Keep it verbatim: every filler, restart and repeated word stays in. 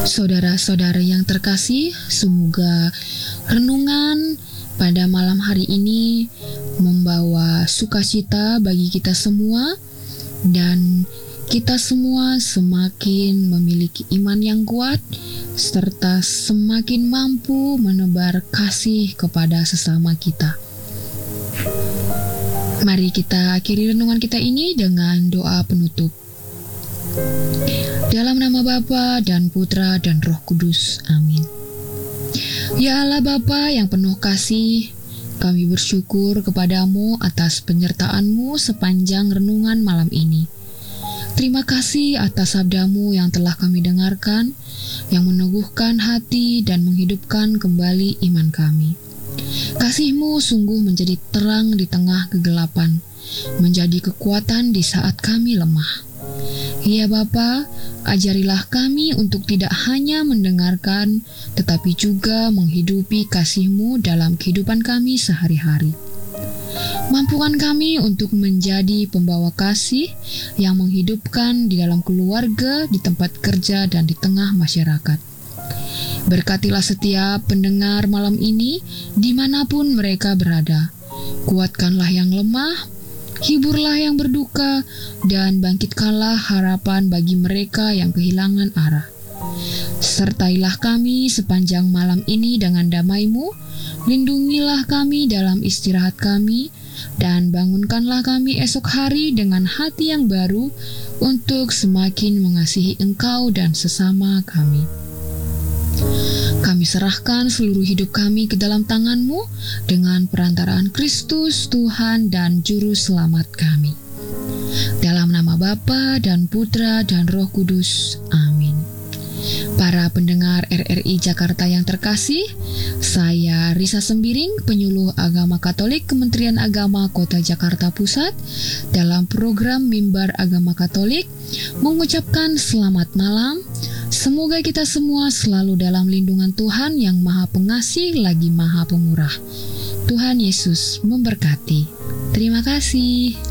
Saudara-saudara yang terkasih, semoga renungan pada malam hari ini membawa sukacita bagi kita semua dan kita semua semakin memiliki iman yang kuat serta semakin mampu menebar kasih kepada sesama kita. Mari kita akhiri renungan kita ini dengan doa penutup. Dalam nama Bapa dan Putra dan Roh Kudus. Amin. Ya Allah Bapa yang penuh kasih, kami bersyukur kepadamu atas penyertaan-Mu sepanjang renungan malam ini. Terima kasih atas sabda-Mu yang telah kami dengarkan, yang meneguhkan hati dan menghidupkan kembali iman kami. Kasih-Mu sungguh menjadi terang di tengah kegelapan, menjadi kekuatan di saat kami lemah. Ya Bapa, ajarilah kami untuk tidak hanya mendengarkan, tetapi juga menghidupi kasih-Mu dalam kehidupan kami sehari-hari. Mampukan kami untuk menjadi pembawa kasih yang menghidupkan di dalam keluarga, di tempat kerja, dan di tengah masyarakat. Berkatilah setiap pendengar malam ini, dimanapun mereka berada. Kuatkanlah yang lemah, hiburlah yang berduka, dan bangkitkanlah harapan bagi mereka yang kehilangan arah. Sertailah kami sepanjang malam ini dengan damai-Mu, lindungilah kami dalam istirahat kami, dan bangunkanlah kami esok hari dengan hati yang baru untuk semakin mengasihi Engkau dan sesama kami. Kami serahkan seluruh hidup kami ke dalam tangan-Mu dengan perantaraan Kristus, Tuhan dan Juru Selamat kami. Dalam nama Bapa dan Putra dan Roh Kudus. Amin. Para pendengar R R I Jakarta yang terkasih, saya Risa Sembiring, penyuluh agama Katolik Kementerian Agama Kota Jakarta Pusat, dalam program Mimbar Agama Katolik, mengucapkan selamat malam. Semoga kita semua selalu dalam lindungan Tuhan yang Maha Pengasih lagi Maha Pemurah. Tuhan Yesus memberkati. Terima kasih.